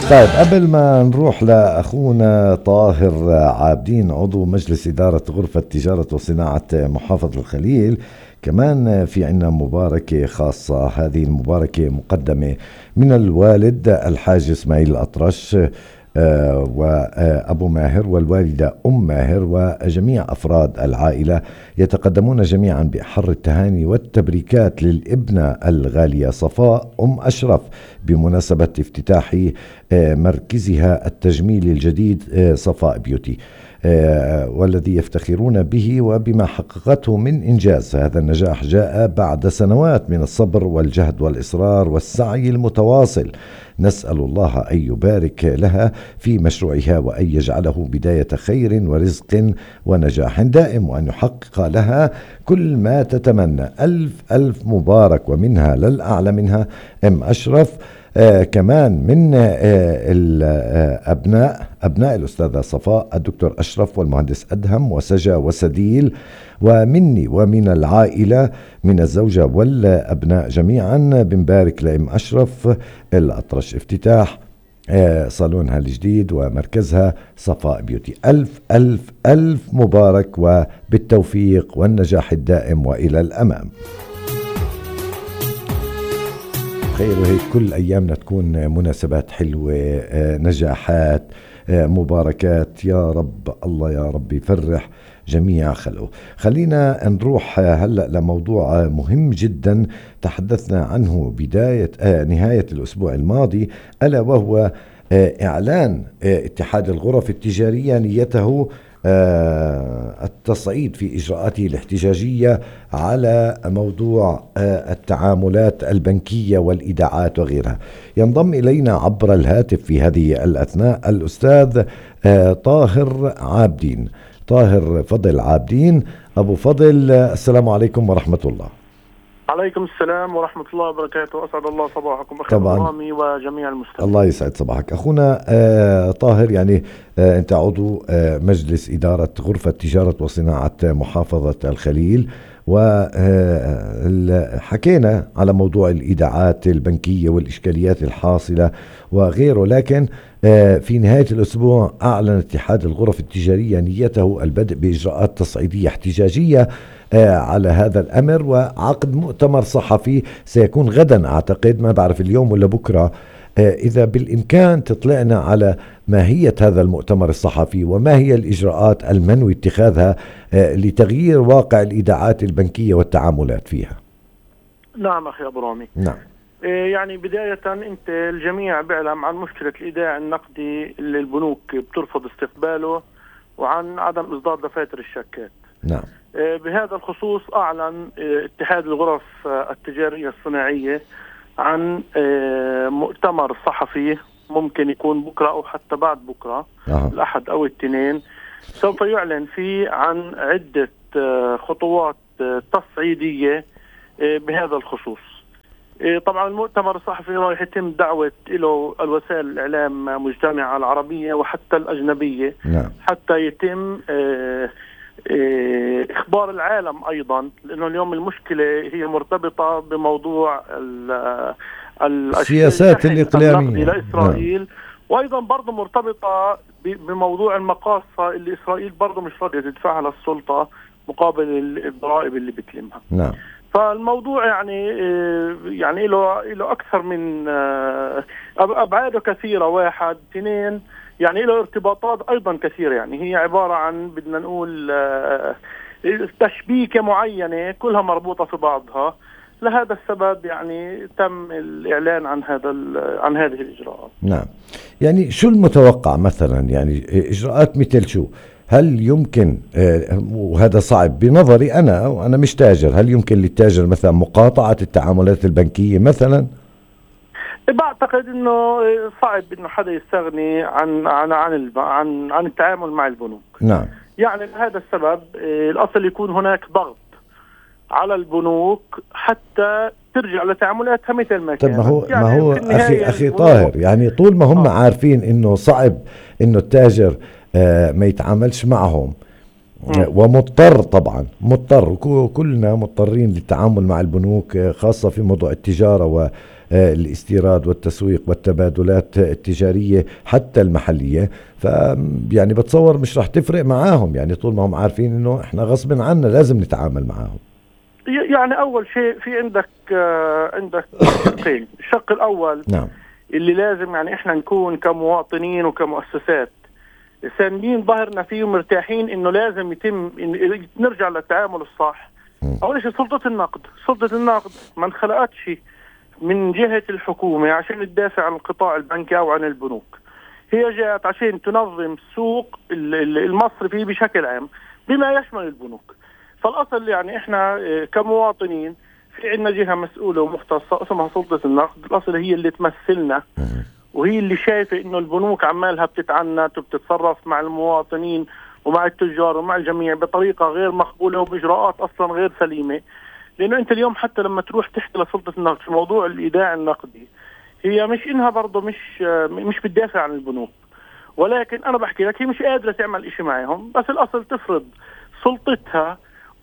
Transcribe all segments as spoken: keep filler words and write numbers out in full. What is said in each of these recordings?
طيب قبل ما نروح لأخونا طاهر عابدين عضو مجلس إدارة غرفة تجارة وصناعة محافظة الخليل، كمان في عنا مباركة خاصة. هذه المباركة مقدمة من الوالد الحاج إسماعيل الأطرش آه وأبو ماهر والوالدة أم ماهر وجميع أفراد العائلة، يتقدمون جميعا بأحر التهاني والتبريكات للابنة الغالية صفاء أم أشرف بمناسبة افتتاح آه مركزها التجميلي الجديد آه صفاء بيوتي، آه والذي يفتخرون به وبما حققته من إنجاز. هذا النجاح جاء بعد سنوات من الصبر والجهد والإصرار والسعي المتواصل. نسأل الله أن يبارك لها في مشروعها وأن يجعله بداية خير ورزق ونجاح دائم، وأن يحقق لها كل ما تتمنى. ألف ألف مبارك، ومنها للأعلى منها أم أشرف. آه كمان من آه الأبناء أبناء الأستاذة صفاء الدكتور أشرف والمهندس أدهم وسجا وسديل، ومني ومن العائلة من الزوجة والأبناء جميعا بنبارك لأم أشرف الأطرش افتتاح آه صالونها الجديد ومركزها صفاء بيوتي. ألف ألف ألف مبارك وبالتوفيق والنجاح الدائم وإلى الأمام. خير، وهيك كل أيامنا تكون مناسبات حلوة، نجاحات، مباركات، يا رب الله يا رب يفرح جميع خلقه. خلينا نروح هلأ لموضوع مهم جدا تحدثنا عنه بداية نهاية الأسبوع الماضي، ألا وهو إعلان اتحاد الغرف التجارية نيته التصعيد في إجراءاته الاحتجاجية على موضوع التعاملات البنكية والإيداعات وغيرها. ينضم إلينا عبر الهاتف في هذه الأثناء الأستاذ طاهر عابدين. طاهر فضل عابدين، أبو فضل، السلام عليكم ورحمة الله. عليكم السلام ورحمة الله وبركاته. أسعد الله صباحكم أخي رامي وجميع المستمعين. الله يسعد صباحك أخونا آه طاهر. يعني آه أنت عضو آه مجلس إدارة غرفة تجارة وصناعة محافظة الخليل، وحكينا على موضوع الإيداعات البنكية والإشكاليات الحاصلة وغيره، لكن في نهاية الأسبوع أعلن اتحاد الغرف التجارية نيته البدء بإجراءات تصعيدية احتجاجية على هذا الأمر، وعقد مؤتمر صحفي سيكون غدا، أعتقد ما بعرف اليوم ولا بكرة. إذا بالإمكان تطلعنا على ماهية هذا المؤتمر الصحفي وما هي الإجراءات المنوي اتخاذها لتغيير واقع الإيداعات البنكية والتعاملات فيها. نعم أخي أبو رامي. نعم. يعني بداية أنت الجميع بيعلم عن مشكلة الإيداع النقدي اللي البنوك بترفض استقباله، وعن عدم إصدار دفاتر الشيكات. نعم. بهذا الخصوص أعلن اتحاد الغرف التجارية الصناعية عن مؤتمر صحفي ممكن يكون بكرة أو حتى بعد بكرة، أه. الأحد أو الاثنين، سوف يعلن فيه عن عدة خطوات تصعيدية بهذا الخصوص. طبعا المؤتمر الصحفي راح يتم دعوة له الوسائل الإعلام مجتمعة العربية وحتى الأجنبية، نعم. حتى يتم إخبار العالم أيضا، لأنه اليوم المشكلة هي مرتبطة بموضوع السياسات الإقليمية لإسرائيل، نعم. وأيضا برضو مرتبطة بموضوع المقاصة اللي إسرائيل برضو مش راضية تدفعها للسلطة مقابل الضرائب اللي بتلمها، نعم. فالموضوع يعني يعني له له أكثر من أبعاده كثيرة. واحد اثنين يعني له ارتباطات أيضا كثيرة. يعني هي عبارة عن بدنا نقول تشبيكة معينة كلها مربوطة في بعضها. لهذا السبب يعني تم الإعلان عن هذا عن هذه الإجراءات. نعم. يعني شو المتوقع مثلا؟ يعني إجراءات مثل شو؟ هل يمكن، وهذا صعب بنظري أنا وأنا مش تاجر، هل يمكن للتاجر مثلا مقاطعة التعاملات البنكية مثلا؟ بعتقد إنه صعب إنه حدا يستغني عن عن عن عن, عن التعامل مع البنوك. نعم. يعني لهذا السبب الأصل يكون هناك ضغط على البنوك حتى ترجع لتعاملاتها مثل ما كانت. طب ما هو يعني ما هو أخي أخي طاهر، يعني طول ما هم آه. عارفين إنه صعب إنه التاجر آه ما يتعاملش معهم، ومضطر طبعا مضطر، كلنا مضطرين للتعامل مع البنوك خاصة في موضوع التجارة الاستيراد والتسويق والتبادلات التجارية حتى المحلية. ف يعني بتصور مش رح تفرق معاهم، يعني طول ما هم عارفين انه احنا غصب عنا لازم نتعامل معاهم. يعني اول شيء في عندك آه عندك شقين. الشق الاول نعم اللي لازم يعني احنا نكون كمواطنين وكمؤسسات ساندين ظهرنا فيه ومرتاحين انه لازم يتم إن نرجع للتعامل الصح. اول شيء سلطة النقد، سلطة النقد ما انخلقتش من جهة الحكومة عشان تدافع عن القطاع البنكي او عن البنوك، هي جاءت عشان تنظم السوق المصرفي بشكل عام بما يشمل البنوك. فالاصل يعني احنا كمواطنين في عندنا جهة مسؤولة ومختصة اسمها سلطة النقد، الاصل هي اللي تمثلنا وهي اللي شايفة انه البنوك عمالها بتتعنت وبتتصرف مع المواطنين ومع التجار ومع الجميع بطريقة غير مقبولة وبإجراءات اصلا غير سليمة. لانه انت اليوم حتى لما تروح تحكي لسلطة النقد في موضوع الايداع النقدي، هي مش انها برضه مش مش بتدافع عن البنوك، ولكن انا بحكي لك هي مش قادرة تعمل اشي معهم، بس الاصل تفرض سلطتها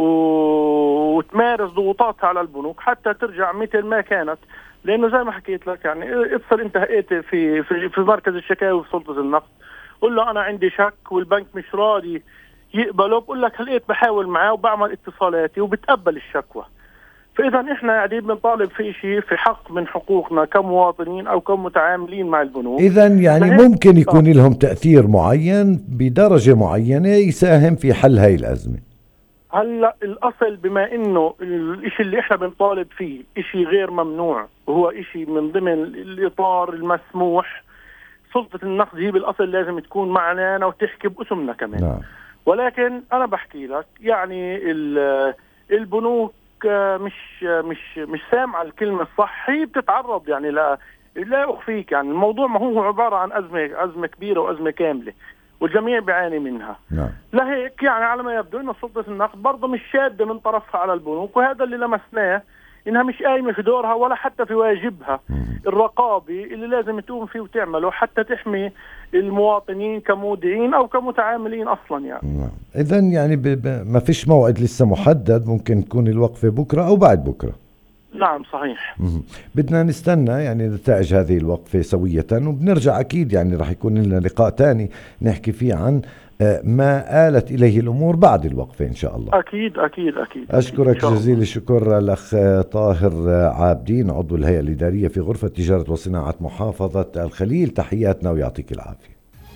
وتمارس ضغوطاتها على البنوك حتى ترجع مثل ما كانت. لانه زي ما حكيت لك يعني افصل انت هقيت في في في مركز الشكاوي في سلطة النقد، قول له انا عندي شك والبنك مش راضي يقبله، بقول لك هلقيت بحاول معاه وبعمل اتصالاتي وبتقبل الشكوى. فاذا احنا قاعدين بنطالب في شيء في حق من حقوقنا كمواطنين او كمتعاملين مع البنوك. اذا يعني ممكن يكون لهم تأثير معين بدرجة معينة يساهم في حل هاي الأزمة. هلا الاصل بما انه الاشي اللي احنا بنطالب فيه اشي غير ممنوع وهو اشي من ضمن الاطار المسموح، سلطة النقد هي بالاصل لازم تكون معنا وتحكي باسمنا كمان. نعم. ولكن انا بحكي لك يعني البنوك مش مش مش سامعه الكلمه الصح، هي بتتعرض يعني لا لا اخفيك يعني الموضوع ما هو عباره عن ازمه ازمه كبيره وازمه كامله والجميع بيعاني منها. نعم. لهيك يعني على ما يبدو انه سلطة النقد برضه مش شادة من طرفها على البنوك، وهذا اللي لمسناه انها مش قايمة في دورها ولا حتى في واجبها الرقابي اللي لازم تقوم فيه وتعمله حتى تحمي المواطنين كمودعين او كمتعاملين اصلا يعني. نعم. اذا يعني ب... ب... ما فيش موعد لسه محدد، ممكن تكون الوقفة بكرة او بعد بكرة. نعم صحيح. مم. بدنا نستنى يعني نتائج هذه الوقفة سوية، وبنرجع أكيد يعني رح يكون لنا لقاء تاني نحكي فيه عن ما آلت إليه الأمور بعد الوقفة إن شاء الله. أكيد أكيد أكيد. أشكرك جزيل الشكر الأخ طاهر عابدين عضو الهيئة الإدارية في غرفة تجارة وصناعة محافظة الخليل، تحياتنا ويعطيك العافية.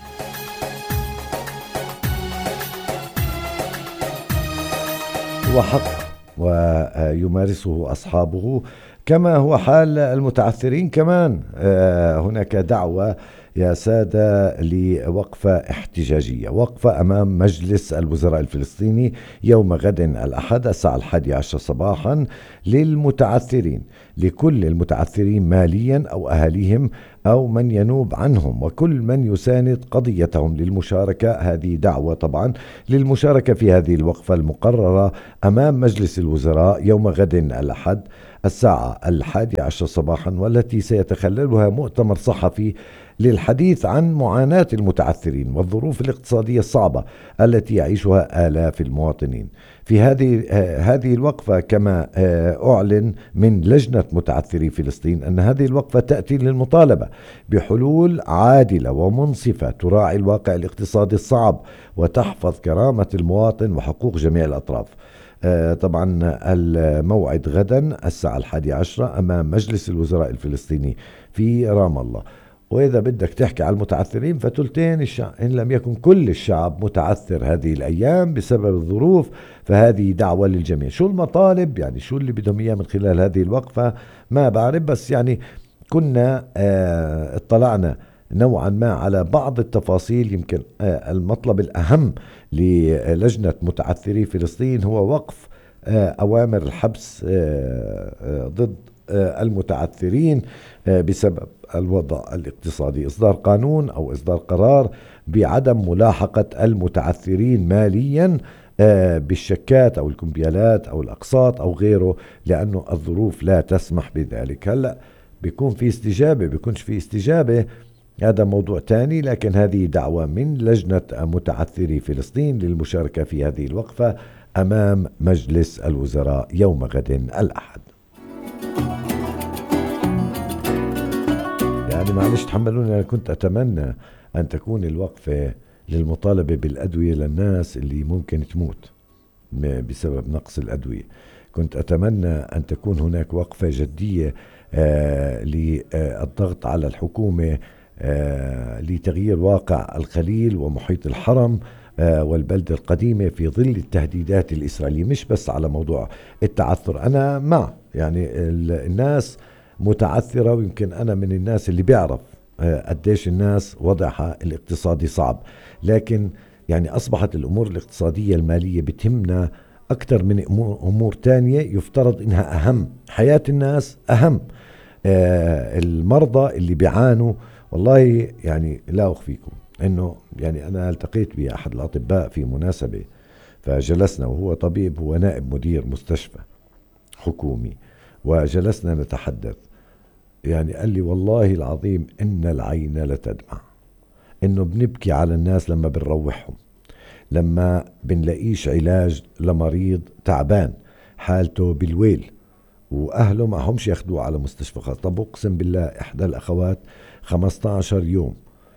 وحق ويمارسه أصحابه كما هو حال المتعثرين كمان. هناك دعوة يا سادة لوقفة احتجاجية، وقفة أمام مجلس الوزراء الفلسطيني يوم غد الأحد الساعة الحادية عشر صباحا للمتعثرين، لكل المتعثرين ماليا أو أهاليهم أو من ينوب عنهم وكل من يساند قضيتهم للمشاركة. هذه دعوة طبعا للمشاركة في هذه الوقفة المقررة أمام مجلس الوزراء يوم غد الأحد الساعة الحادية عشر صباحا، والتي سيتخللها مؤتمر صحفي للحديث عن معاناة المتعثرين والظروف الاقتصادية الصعبة التي يعيشها آلاف المواطنين. في هذه هذه الوقفة كما أعلن من لجنة متعثري فلسطين أن هذه الوقفة تأتي للمطالبة بحلول عادلة ومنصفة تراعي الواقع الاقتصادي الصعب وتحفظ كرامة المواطن وحقوق جميع الأطراف. طبعا الموعد غدا الساعة الحادية عشرة أمام مجلس الوزراء الفلسطيني في رام الله. وإذا بدك تحكي على المتعثرين فتلتين الشعب إن لم يكن كل الشعب متعثر هذه الأيام بسبب الظروف، فهذه دعوة للجميع. شو المطالب يعني شو اللي بدهم إياه من خلال هذه الوقفة ما بعرف، بس يعني كنا اه اطلعنا نوعا ما على بعض التفاصيل. يمكن اه المطلب الأهم للجنة متعثري فلسطين هو وقف اه أوامر الحبس اه اه ضد المتعثرين بسبب الوضع الاقتصادي، إصدار قانون أو إصدار قرار بعدم ملاحقة المتعثرين ماليا بالشكات أو الكمبيالات أو الأقساط أو غيره، لأنه الظروف لا تسمح بذلك. هلأ بيكون في استجابة بيكونش في استجابة هذا موضوع تاني، لكن هذه دعوة من لجنة متعثري فلسطين للمشاركة في هذه الوقفة أمام مجلس الوزراء يوم غد الأحد. يعني معلش تحملوني، أنا كنت أتمنى أن تكون الوقفة للمطالبة بالأدوية للناس اللي ممكن تموت بسبب نقص الأدوية. كنت أتمنى أن تكون هناك وقفة جدية آه للضغط على الحكومة آه لتغيير واقع الخليل ومحيط الحرم آه والبلدة القديمة في ظل التهديدات الإسرائيلية، مش بس على موضوع التعثر. أنا مع يعني الناس متعثرة، ويمكن أنا من الناس اللي بيعرف آه قديش الناس وضعها الاقتصادي صعب، لكن يعني أصبحت الأمور الاقتصادية المالية بتهمنا أكثر من أمور تانية يفترض إنها أهم. حياة الناس أهم. آه المرضى اللي بيعانوا، والله يعني لا أخفيكم إنه يعني أنا التقيت بأحد الأطباء في مناسبة، فجلسنا وهو طبيب، هو نائب مدير مستشفى حكومي، وجلسنا نتحدث. يعني قال لي والله العظيم إن العين لتدمع، إنه بنبكي على الناس لما بنروحهم، لما بنلاقيش علاج لمريض تعبان حالته بالويل وأهله ما همش ياخدوه على مستشفى خاص. طب أقسم بالله إحدى الأخوات خمسة عشر يوم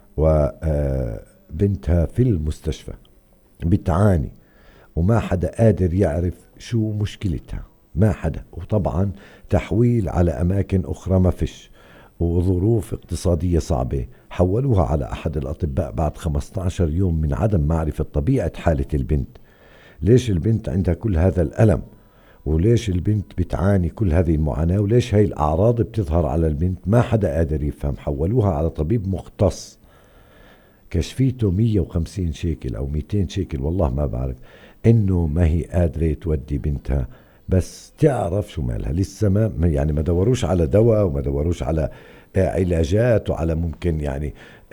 وبنتها في المستشفى بتعاني، وما حدا قادر يعرف شو مشكلتها، ما حدا. وطبعا تحويل على أماكن أخرى ما فيش، وظروف اقتصادية صعبة. حولوها على أحد الأطباء بعد خمسة عشر يوم من عدم معرفة طبيعة حالة البنت. ليش البنت عندها كل هذا الألم، وليش البنت بتعاني كل هذه المعاناة، وليش هاي الأعراض بتظهر على البنت، ما حدا قادر يفهم. حولوها على طبيب مختص، كشفيته مية وخمسين شيكل أو ميتين شيكل والله ما بعرف، إنه ما هي قادرة تودي بنتها، بس تعرف شو مالها. لسه ما يعني ما دوروش على دواء، وما دوروش على علاجات، وعلى ممكن يعني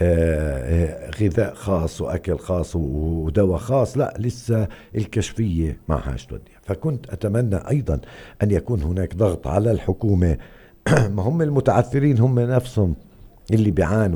غذاء خاص وأكل خاص ودواء خاص، لا لسه الكشفية معهاش توديها. فكنت أتمنى أيضا أن يكون هناك ضغط على الحكومة. ما هم المتعثرين هم نفسهم اللي بيعانوا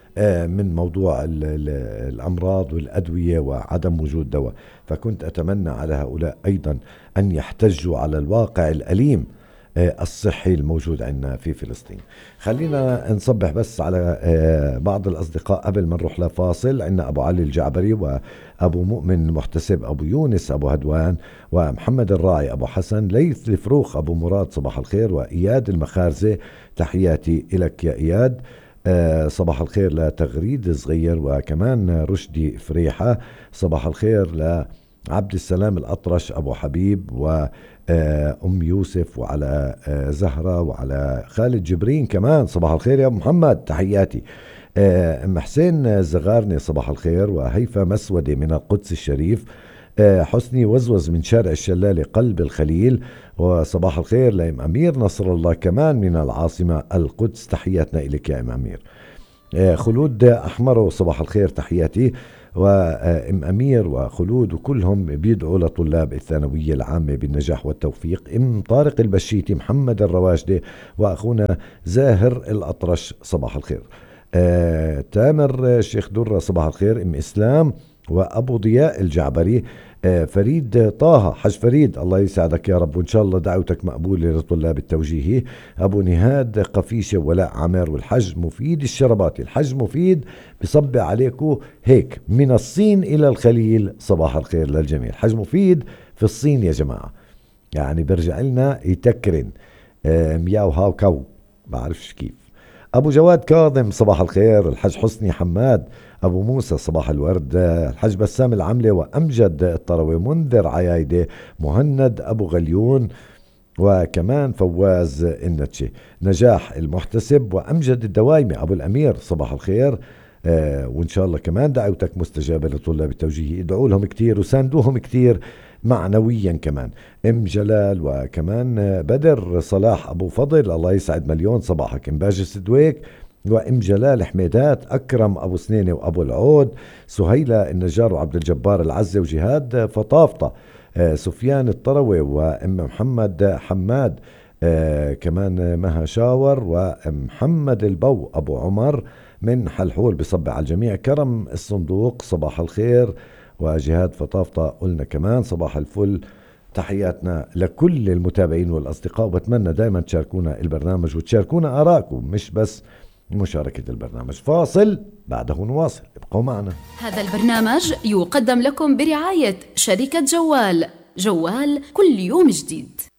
من موضوع الأمراض والأدوية وعدم وجود دواء. فكنت أتمنى على هؤلاء أيضا أن يحتجوا على الواقع الأليم الصحي الموجود عندنا في فلسطين. خلينا نصبح بس على بعض الأصدقاء قبل ما نروح لفاصل. عندنا أبو علي الجعبري، وأبو مؤمن المحتسب، أبو يونس أبو هدوان، ومحمد الراعي أبو حسن، ليث الفروخ أبو مراد صباح الخير، وإياد المخارزة تحياتي إلك يا إياد. أه صباح الخير لتغريد صغير، وكمان رشدي فريحة صباح الخير لعبد السلام الأطرش أبو حبيب، وأم يوسف، وعلى زهرة، وعلى خالد جبرين كمان صباح الخير يا محمد تحياتي. أم حسين زغارني صباح الخير، وهيفا مسودة من القدس الشريف، حسني وزوز من شارع الشلالة قلب الخليل، وصباح الخير لإم أمير نصر الله كمان من العاصمة القدس، تحياتنا إليك يا إم أمير. خلود أحمر صباح الخير تحياتي، وإم أمير وخلود وكلهم بيدعوا لطلاب الثانوية العامة بالنجاح والتوفيق. إم طارق البشيتي، محمد الرواشدة، وأخونا زاهر الأطرش صباح الخير. آه، تامر شيخ درة صباح الخير. إم إسلام وأبو ضياء الجعبري، آه، فريد طه، حج فريد الله يسعدك يا رب، وإن شاء الله دعوتك مقبولة لطلاب التوجيهي. أبو نهاد قفيشة، ولاء عمر، والحج مفيد الشرباتي. الحج مفيد بصبع عليكم هيك من الصين إلى الخليل صباح الخير للجميع. الحج مفيد في الصين يا جماعة، يعني برجع لنا يتكرن آه، مياو هاو كو بعرفش كيف. أبو جواد كاظم صباح الخير. الحج حسني حماد أبو موسى صباح الورد. الحج بسام العملة، وأمجد الطروي، منذر عيايدة، مهند أبو غليون، وكمان فواز النتشي، نجاح المحتسب، وأمجد الدوايمي أبو الأمير صباح الخير. آه وإن شاء الله كمان دعوتك مستجابة لطلاب التوجيه، ادعوا لهم كتير وساندوهم كتير معنويا كمان. ام جلال، وكمان بدر صلاح أبو فضل الله يسعد مليون صباحك. ام باجي سدويك، وام جلال حميدات، اكرم ابو سنينه وابو العود، سهيلة النجار، وعبد الجبار العزة، وجهاد فطافطة، آه سفيان الطروي، وام محمد حماد، آه كمان مها شاور، ومحمد البو ابو عمر من حلحول بصبع على الجميع. كرم الصندوق صباح الخير، وجهاد فطافطة قلنا كمان صباح الفل. تحياتنا لكل المتابعين والأصدقاء، وبتمنى دايما تشاركونا البرنامج وتشاركونا آراءكم، مش بس مشاركة البرنامج. فاصل بعده نواصل، ابقوا معنا. هذا البرنامج يقدم لكم برعاية شركة جوال. جوال كل يوم جديد.